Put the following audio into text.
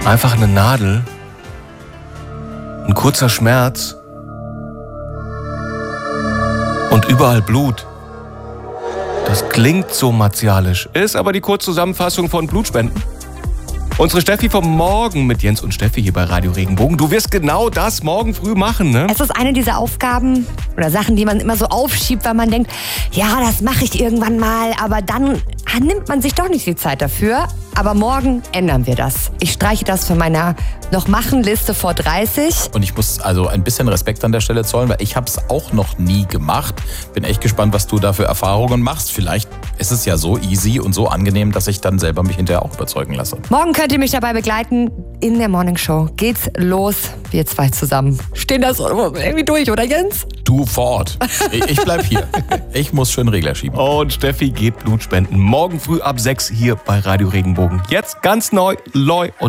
Einfach eine Nadel, ein kurzer Schmerz und überall Blut. Das klingt so martialisch, ist aber die Kurzzusammenfassung von Blutspenden. Unsere Steffi vom Morgen mit Jens und Steffi hier bei Radio Regenbogen. Du wirst genau das morgen früh machen, ne? Es ist eine dieser Aufgaben oder Sachen, die man immer so aufschiebt, weil man denkt, ja, das mache ich irgendwann mal. Aber dann nimmt man sich doch nicht die Zeit dafür. Aber morgen ändern wir das. Ich streiche das von meiner Noch-Machen-Liste vor 30. Und ich muss also ein bisschen Respekt an der Stelle zollen, weil ich habe es auch noch nie gemacht. Bin echt gespannt, was du da für Erfahrungen machst. Vielleicht ist es ja so easy und so angenehm, dass ich dann selber mich hinterher auch überzeugen lasse. Morgen könnt ihr mich dabei begleiten. In der Morning Show geht's los. Wir zwei zusammen stehen das irgendwie durch, oder Jens? Du vor Ort. Ich bleib hier. Ich muss schön Regler schieben. Und Steffi geht Blutspenden. Morgen früh ab 6 hier bei Radio Regenbogen. Jetzt ganz neu, Loi und